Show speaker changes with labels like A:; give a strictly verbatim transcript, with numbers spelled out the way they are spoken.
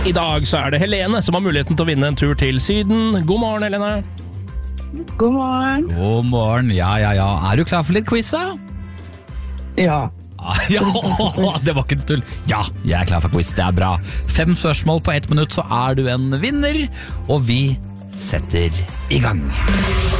A: I dag så er det Helene som har muligheten til å vinne en tur til Syden. God morgen, Helene.
B: God morgen.
C: God morgen, ja, ja, ja. Er du klar for litt quiz, da?
B: Ja.
C: Ja, det var ikke tull. Ja, jeg er klar for quiz, det er bra. Fem spørsmål på ett minutt, så er du en vinner. Og vi setter i gang.